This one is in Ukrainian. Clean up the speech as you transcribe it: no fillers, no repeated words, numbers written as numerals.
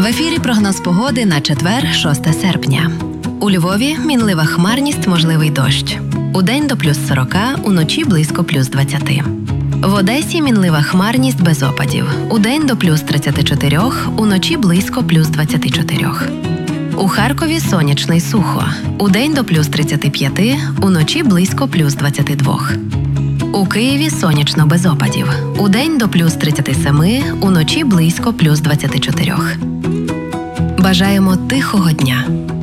ефірі прогноз погоди на четвер, 6 серпня. У Львові мінлива хмарність, можливий дощ. Удень до плюс 40, уночі близько плюс 20. В Одесі мінлива хмарність без опадів. Удень до плюс 34, уночі близько плюс 24. У Харкові сонячно й сухо. Удень до плюс 35, уночі близько плюс 22. У Києві сонячно без опадів. Удень до плюс 37, уночі близько плюс 24. Бажаємо тихого дня.